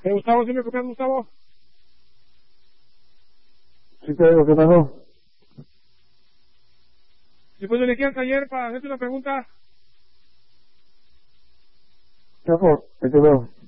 Gustavo, ¿sí me escuchas, Gustavo? Sí te digo, ¿qué pasó? ¿Sí puedo elegir al taller para hacerte una pregunta? ¿Qué pasó? ¿Qué te veo?